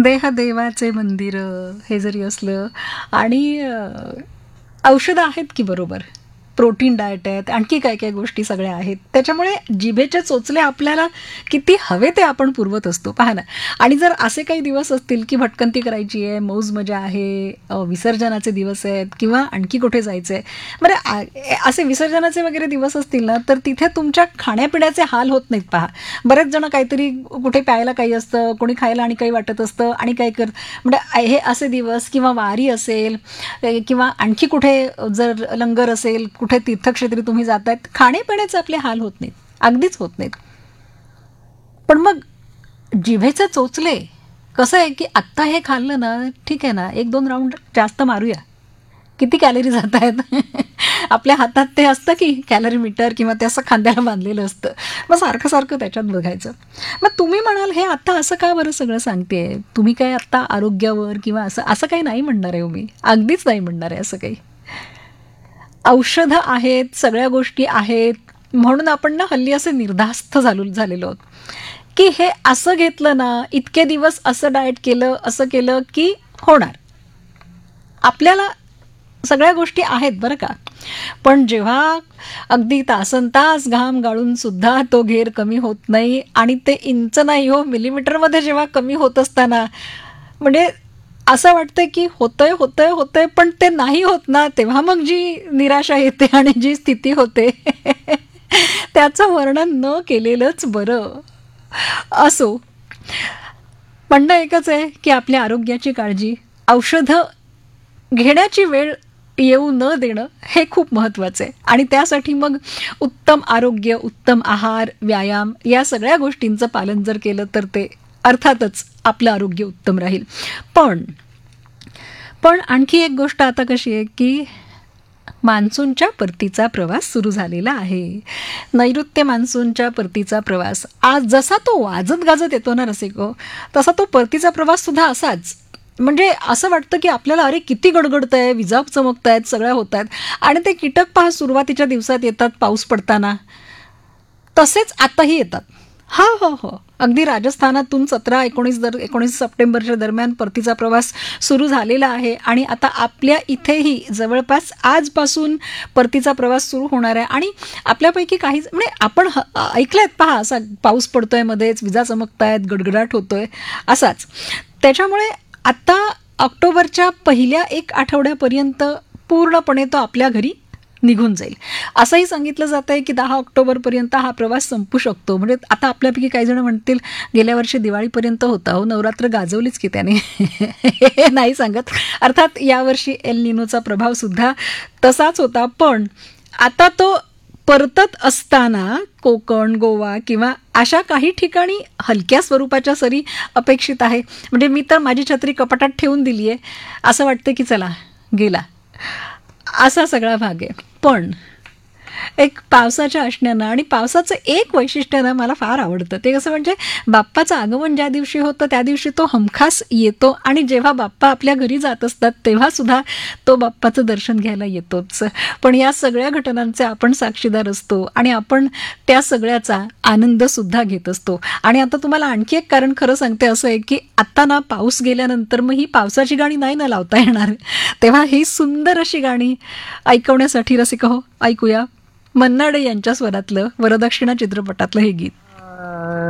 देह देवाचे मंदिर हे जरी असलं आणि औषधं आहेत की बरोबर, प्रोटीन डाएट आहेत, आणखी काय काय गोष्टी सगळ्या आहेत. त्याच्यामुळे जिभेचे चोचले आपल्याला किती हवे ते आपण पुरवत असतो पहा ना. आणि जर असे काही दिवस असतील की भटकंती करायची आहे, मौज मजा आहे, विसर्जनाचे दिवस आहेत किंवा आणखी कुठे जायचं आहे, बरं असे विसर्जनाचे वगैरे दिवस असतील ना, तर तिथे तुमच्या खाण्यापिण्याचे हाल होत नाहीत पहा. बरेच जण काहीतरी कुठे प्यायला काही असतं, कोणी खायला आणि काही वाटत असतं आणि काही म्हणजे हे असे दिवस किंवा वारी असेल किंवा आणखी कुठे जर लंगर असेल, कुठे तीर्थक्षेत्री तुम्ही जातायत, खाण्यापिण्याचे आपले हाल होत नाहीत, अगदीच होत नाहीत. पण मग जिभेचे चोचले कसं आहे की आत्ता हे खाल्लं ना, ठीक आहे ना, 1-2 राऊंड जास्त मारूया, किती कॅलरी जात आहेत. आपल्या हातात ते असतं की कॅलरी मीटर किंवा ते असं खांद्याला बांधलेलं असतं, मग सारखं सारखं त्याच्यात बघायचं. मग तुम्ही म्हणाल हे आत्ता असं का बरं सगळं सांगते, तुम्ही काय आत्ता आरोग्यावर किंवा असं असं काही नाही म्हणणार आहे. मी अगदीच नाही म्हणणार आहे असं काही. औषधं आहेत, सगळ्या गोष्टी आहेत, म्हणून आपण ना हल्ली असे निर्धास्त झालेलो आहोत की हे असं घेतलं ना, इतके दिवस असं डाएट केलं, असं केलं की होणार. आपल्याला सगळ्या गोष्टी आहेत बरं का, पण जेव्हा अगदी तासनतास घाम गाळून सुद्धा तो घेर कमी होत नाही आणि ते इंच नाही हो मिलीमीटरमध्ये जेव्हा कमी होत असताना, म्हणजे असं वाटतं की होतंय होतंय होतंय पण ते नाही होत ना, तेव्हा मग जी निराशा येते आणि जी स्थिती होते त्याचं वर्णन न केलेलंच बरं. असो, म्हणणं एकच आहे की आपल्या आरोग्याची काळजी, औषधं घेण्याची वेळ येऊ न देणं हे खूप महत्त्वाचं आहे. आणि त्यासाठी मग उत्तम आरोग्य, उत्तम आहार, व्यायाम या सगळ्या गोष्टींचं पालन जर केलं तर ते अर्थातच आपलं आरोग्य उत्तम राहील. पण पण आणखी एक गोष्ट आता कशी आहे की मान्सूनच्या परतीचा प्रवास सुरू झालेला आहे. नैऋत्य मान्सूनच्या परतीचा प्रवास आज जसा तो वाजत गाजत येतो ना रसिको, तसा तो परतीचा प्रवास सुद्धा असाच. म्हणजे असं वाटतं की आपल्याला अरे किती गडगडत आहे, विजा चमकत आहेत, सगळ्या होत आहेत. आणि ते कीटक पहा सुरुवातीच्या दिवसात येतात पाऊस पडताना, तसेच आताही येतात. हा हो हो, अगदी राजस्थानातून 17-19 सप्टेंबरच्या दरम्यान परतीचा प्रवास सुरू झालेला आहे आणि आता आपल्या इथेही जवळपास आजपासून परतीचा प्रवास सुरू होणार आहे. आणि आपल्यापैकी काही म्हणजे आपण ऐकलंयत पहा, असा पाऊस पडतोय, मध्येच विजा चमकतायत, गडगडाट होतोय असाच. त्याच्यामुळे आता ऑक्टोबरच्या पहिल्या 1 आठवड्यापर्यंत पूर्णपणे तो आपल्या घरी निघून जाईल. असंही सांगितलं जात आहे की 10 ऑक्टोबरपर्यंत हा प्रवास संपू शकतो. म्हणजे आता आपल्यापैकी काही जण म्हणतील गेल्या वर्षी दिवाळीपर्यंत होता हो, नवरात्र गाजवलीच की त्याने. हे नाही सांगत. अर्थात यावर्षी एल निनोचा प्रभाव सुद्धा तसाच होता. पण आता तो परतत असताना कोकण, गोवा किंवा अशा काही ठिकाणी हलक्या स्वरूपाच्या सरी अपेक्षित आहे. म्हणजे मी तर माझी छत्री कपाटात ठेवून दिली आहे, असं वाटतं की चला गेला, असा सगळा भाग आहे. पण एक पावसाच्या असण्यानं आणि पावसाचं एक वैशिष्ट्य ना मला फार आवडतं. ते कसं म्हणजे बाप्पाचं आगमन ज्या दिवशी होतं त्या दिवशी तो हमखास येतो आणि जेव्हा बाप्पा आपल्या घरी जात असतात तेव्हा सुद्धा तो बाप्पाचं दर्शन घ्यायला येतोच. पण या सगळ्या घटनांचे आपण साक्षीदार असतो आणि आपण त्या सगळ्याचा आनंद सुद्धा घेत असतो. आणि आता तुम्हाला आणखी एक कारण खरं सांगते, असं आहे की आत्ता ना पाऊस गेल्यानंतर मग ही पावसाची गाणी नाही ना लावता येणार, तेव्हा ही सुंदर अशी गाणी ऐकवण्यासाठी रसिक हो ऐकूया मन्ना डे यांच्या स्वरातलं वरदक्षिणा चित्रपटातलं हे गीत.